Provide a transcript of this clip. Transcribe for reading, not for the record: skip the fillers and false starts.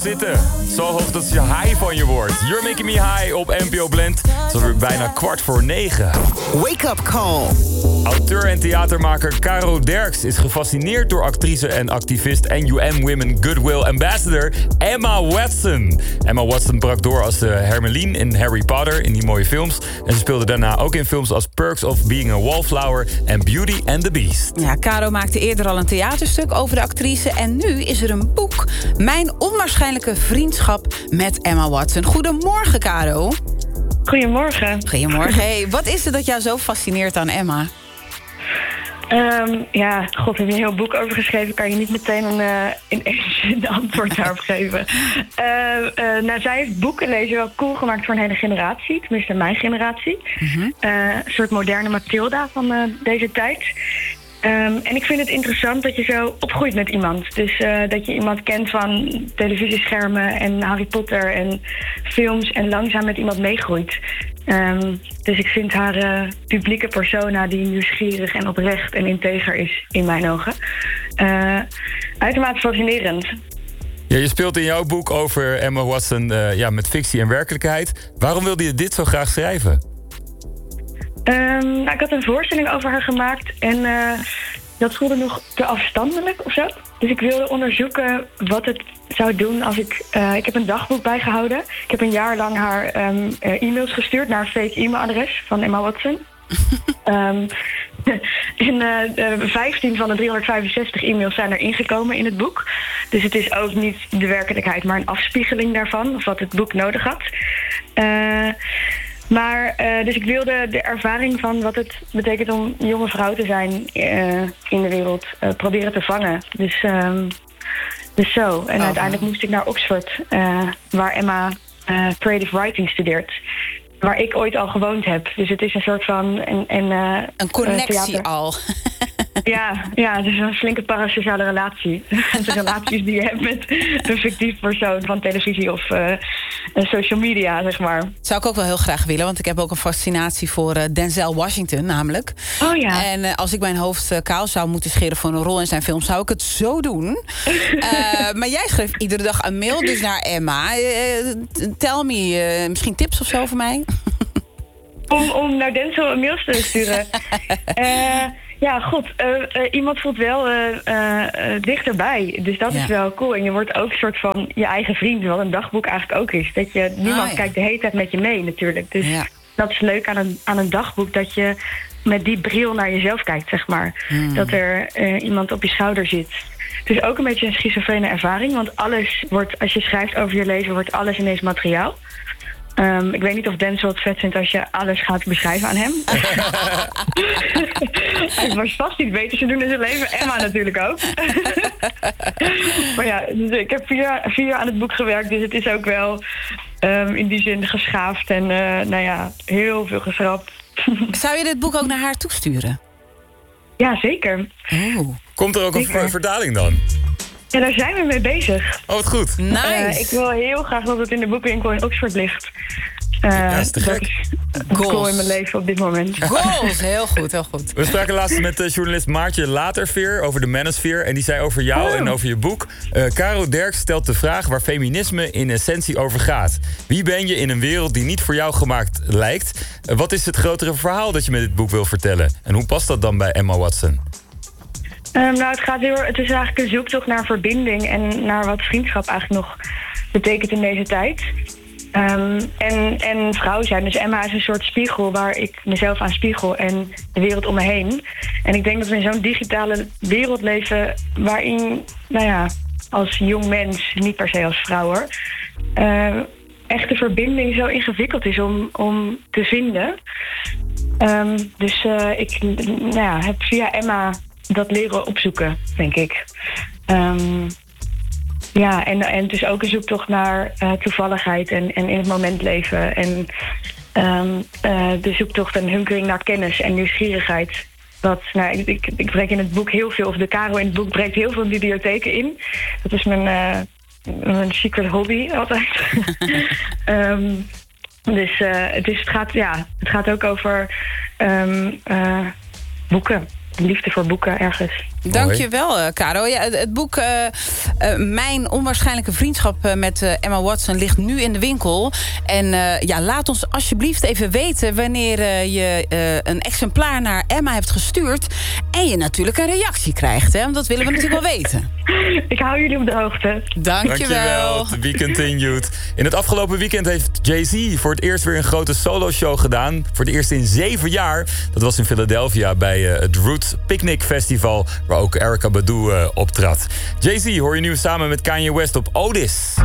zitten. Zo hoog dat je high van je wordt. You're Making Me High op NPO Blend. Het is alweer bijna 9:15. Wake up call. Auteur en theatermaker Caro Derks is gefascineerd door actrice en activist NUM Women Goodwill Ambassador Emma Watson. Emma Watson brak door als Hermeline in Harry Potter in die mooie films. En ze speelde daarna ook in films als Perks of Being a Wallflower en Beauty and the Beast. Ja, Caro maakte eerder al een theaterstuk over de actrice en nu is er een boek. Mijn onwaarschijnlijke vriendschap met Emma Watson. Goedemorgen, Caro. Goedemorgen. Goedemorgen. Hey, wat is het dat jou zo fascineert aan Emma? Heb je een heel boek over geschreven. Kan je niet meteen in één zin antwoord daarop geven. Zij heeft boeken lezen wel cool gemaakt voor een hele generatie. Tenminste, mijn generatie. Mm-hmm. Een soort moderne Mathilda van deze tijd. En ik vind het interessant dat je zo opgroeit met iemand. Dus dat je iemand kent van televisieschermen en Harry Potter en films en langzaam met iemand meegroeit. Dus ik vind haar publieke persona die nieuwsgierig en oprecht en integer is in mijn ogen. Uitermate fascinerend. Ja, je speelt in jouw boek over Emma Watson met fictie en werkelijkheid. Waarom wilde je dit zo graag schrijven? Ik had een voorstelling over haar gemaakt en dat voelde nog te afstandelijk of zo. Dus ik wilde onderzoeken wat het zou doen als ik heb een dagboek bijgehouden. Ik heb een jaar lang haar e-mails gestuurd naar een fake e-mailadres van Emma Watson. 15 van de 365 e-mails zijn er ingekomen in het boek. Dus het is ook niet de werkelijkheid, maar een afspiegeling daarvan, of wat het boek nodig had. Dus ik wilde de ervaring van wat het betekent om een jonge vrouw te zijn in de wereld proberen te vangen. Dus zo. En uiteindelijk moest ik naar Oxford, waar Emma creative writing studeert. Waar ik ooit al gewoond heb. Dus het is een soort van... een connectie theater. al. Ja, het is een flinke parasociale relatie. De relaties die je hebt met een fictief persoon van televisie of social media, zeg maar. Zou ik ook wel heel graag willen, want ik heb ook een fascinatie voor Denzel Washington, namelijk. Oh ja. En als ik mijn hoofd kaal zou moeten scheren voor een rol in zijn film, zou ik het zo doen. Maar jij schreef iedere dag een mail dus naar Emma. Tell me, misschien tips of zo voor mij? Om naar Denzel een mail te sturen. Iemand voelt wel dichterbij. Dus dat is wel cool. En je wordt ook een soort van je eigen vriend, wat een dagboek eigenlijk ook is. Dat je niemand kijkt de hele tijd met je mee natuurlijk. Dus dat is leuk aan een dagboek, dat je met die bril naar jezelf kijkt, zeg maar. Dat er iemand op je schouder zit. Het is ook een beetje een schizofrene ervaring, want alles wordt, als je schrijft over je leven, wordt alles ineens materiaal. Ik weet niet of Denzel het vet vindt als je alles gaat beschrijven aan hem. Hij was vast niet beter te doen in zijn leven. Emma natuurlijk ook. Maar ja, dus ik heb 4 jaar aan het boek gewerkt. Dus het is ook wel in die zin geschaafd. En heel veel geschrapt. Zou je dit boek ook naar haar toesturen? Ja, zeker. Oh. Komt er ook een vertaling dan? Ja, daar zijn we mee bezig. Oh, wat goed. Nice. Ik wil heel graag dat het in de boekwinkel in Oxford ligt. Ja, is te gek. Dat is goal in mijn leven op dit moment. Goals, heel goed, heel goed. We spraken laatst met journalist Maartje Laterveer over de manosphere. En die zei over jou en over je boek. Caro Derks stelt de vraag waar feminisme in essentie over gaat. Wie ben je in een wereld die niet voor jou gemaakt lijkt? Wat is het grotere verhaal dat je met dit boek wil vertellen? En hoe past dat dan bij Emma Watson? Het is eigenlijk een zoektocht naar verbinding en naar wat vriendschap eigenlijk nog betekent in deze tijd. En vrouw zijn. Dus Emma is een soort spiegel waar ik mezelf aan spiegel en de wereld om me heen. En ik denk dat we in zo'n digitale wereld leven waarin, als jong mens, niet per se als vrouw hoor, echte verbinding zo ingewikkeld is om te vinden. Ik heb via Emma dat leren opzoeken, denk ik. En het is ook een zoektocht naar toevalligheid en in het moment leven. En de zoektocht en hunkering naar kennis en nieuwsgierigheid. Ik breek in het boek heel veel, of de Caro in het boek breekt heel veel bibliotheken in. Dat is mijn secret hobby altijd. Het gaat ook over boeken. Liefde voor boeken ergens. Dankjewel, Caro. Ja, het boek Mijn onwaarschijnlijke vriendschap met Emma Watson ligt nu in de winkel. En laat ons alsjeblieft even weten wanneer je een exemplaar naar Emma hebt gestuurd. En je natuurlijk een reactie krijgt, hè? Want dat willen we natuurlijk wel weten. Ik hou jullie op de hoogte. Dankjewel. To be continued. In het afgelopen weekend heeft Jay-Z voor het eerst weer een grote solo-show gedaan. Voor het eerst in 7 jaar. Dat was in Philadelphia bij het Roots Picnic Festival, waar ook Erykah Badu optrad. Jay-Z hoor je nu samen met Kanye West op Otis.